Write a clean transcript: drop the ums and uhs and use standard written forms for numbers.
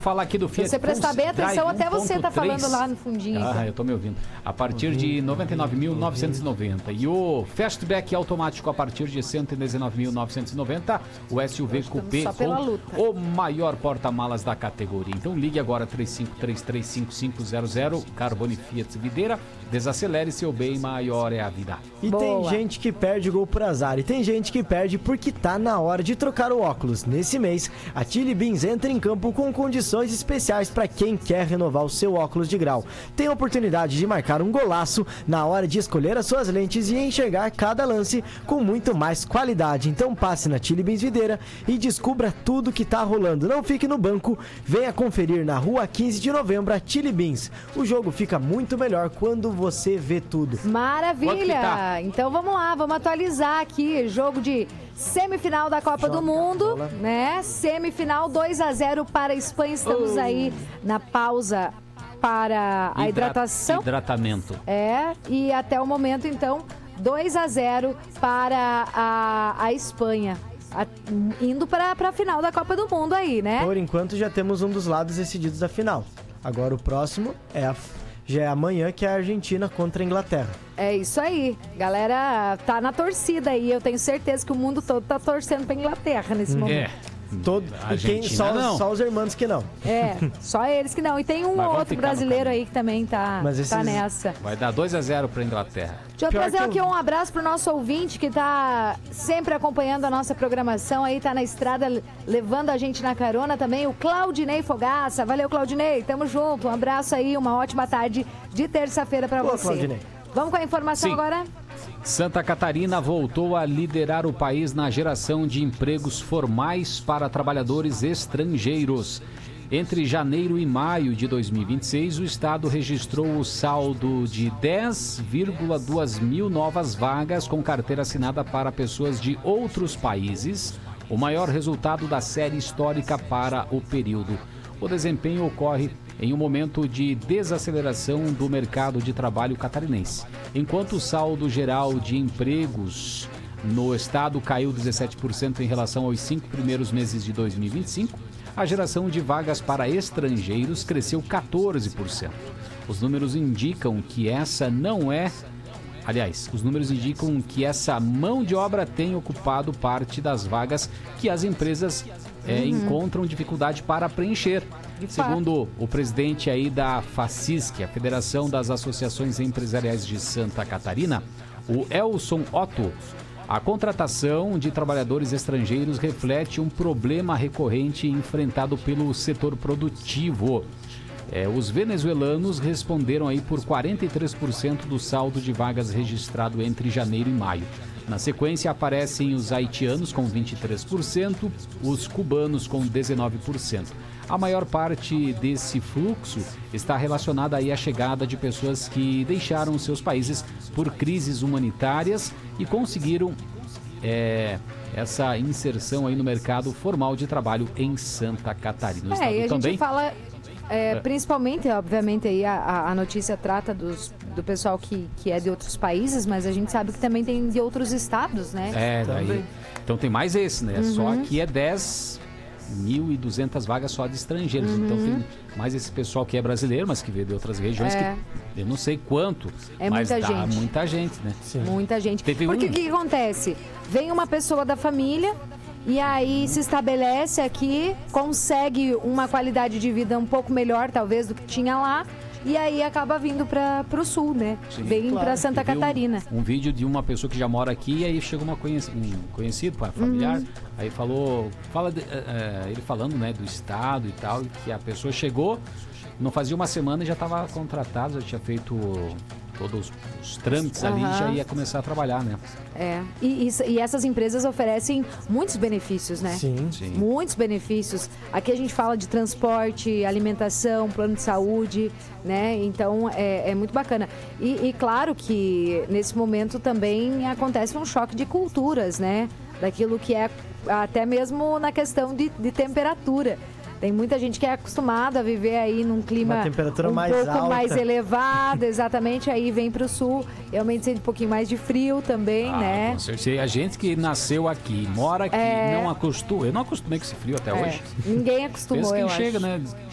Falar aqui do Fiat. Se você prestar bem atenção, até você tá 1.3. falando lá no fundinho. Eu tô me ouvindo. A partir de 99.990. E o Fastback automático a partir de 119.990. O SUV Coupé com o maior porta-malas da categoria. Então ligue agora 35335500. Carbone Fiat Videira. Desacelere, seu bem maior é a vida. E tem gente que perde gol por azar. E tem gente que perde porque tá na hora de trocar o óculos. Nesse mês, a Chili Beans entra em campo com condições especiais para quem quer renovar o seu óculos de grau. Tem a oportunidade de marcar um golaço na hora de escolher as suas lentes e enxergar cada lance com muito mais qualidade. Então passe na Chili Beans Videira e descubra tudo que tá rolando. Não fique no banco, venha conferir na rua 15 de novembro a Chili Beans. O jogo fica muito melhor quando você vê tudo. Maravilha! Então vamos lá, vamos atualizar aqui. Jogo de semifinal da Copa do Mundo, né? Semifinal 2-0 para a Espanha. Estamos aí na pausa para a hidratação. Hidratamento. E até o momento, então, 2-0 para a Espanha. Indo para a final da Copa do Mundo aí, né? Por enquanto já temos um dos lados decididos da final. Agora o próximo já é amanhã, que é a Argentina contra a Inglaterra. É isso aí. Galera, tá na torcida aí. Eu tenho certeza que o mundo todo tá torcendo pra Inglaterra nesse momento. Só os irmãos que não. Só eles que não. E tem um ou outro brasileiro aí que também tá nessa. Vai dar 2-0 pra Inglaterra. Deixa eu trazer aqui um abraço pro nosso ouvinte que tá sempre acompanhando a nossa programação aí, tá na estrada levando a gente na carona também, o Claudinei Fogaça. Valeu, Claudinei, tamo junto. Um abraço aí, uma ótima tarde de terça-feira pra você. Claudinei. Vamos com a informação agora? Santa Catarina voltou a liderar o país na geração de empregos formais para trabalhadores estrangeiros. Entre janeiro e maio de 2026, o estado registrou o saldo de 10,2 mil novas vagas com carteira assinada para pessoas de outros países, o maior resultado da série histórica para o período. O desempenho ocorre em um momento de desaceleração do mercado de trabalho catarinense. Enquanto o saldo geral de empregos no estado caiu 17% em relação aos 5 primeiros meses de 2025, a geração de vagas para estrangeiros cresceu 14%. Os números indicam que essa mão de obra tem ocupado parte das vagas que as empresas encontram dificuldade para preencher. Segundo o presidente aí da FACISC, a Federação das Associações Empresariais de Santa Catarina, o Elson Otto, a contratação de trabalhadores estrangeiros reflete um problema recorrente enfrentado pelo setor produtivo. Os venezuelanos responderam aí por 43% do saldo de vagas registrado entre janeiro e maio. Na sequência aparecem os haitianos com 23%, os cubanos com 19%. A maior parte desse fluxo está relacionada aí à chegada de pessoas que deixaram seus países por crises humanitárias e conseguiram essa inserção aí no mercado formal de trabalho em Santa Catarina. E a gente fala principalmente, obviamente, aí a notícia trata do pessoal que é de outros países, mas a gente sabe que também tem de outros estados, né? Então tem mais esse, né? Só aqui é 10.200 vagas só de estrangeiros. Então tem mais esse pessoal que é brasileiro, mas que veio de outras regiões, que eu não sei quanto, mas dá muita gente, né? Sim. Muita gente. Porque o que acontece? Vem uma pessoa da família e aí se estabelece aqui, consegue uma qualidade de vida um pouco melhor, talvez, do que tinha lá. E aí acaba vindo para o sul, né? Sim, bem para Santa Catarina. Um vídeo de uma pessoa que já mora aqui, e aí chegou um conhecido, familiar, aí ele falando, né, do estado e tal, que a pessoa chegou, não fazia uma semana e já estava contratado, já tinha feito todos os trâmites ali e já ia começar a trabalhar, né? E essas empresas oferecem muitos benefícios, né? Sim. Muitos benefícios. Aqui a gente fala de transporte, alimentação, plano de saúde, né? Então é muito bacana. E claro que nesse momento também acontece um choque de culturas, né? Daquilo que é até mesmo na questão de temperatura. Tem muita gente que é acostumada a viver aí num clima uma temperatura um mais pouco alta, mais elevada, exatamente, aí vem pro sul, realmente sente um pouquinho mais de frio também, né? Com certeza. A gente que nasceu aqui, mora aqui, não acostuma. Eu não acostumei com esse frio até hoje. Ninguém acostumou, Pensa que eu chega, acho. né?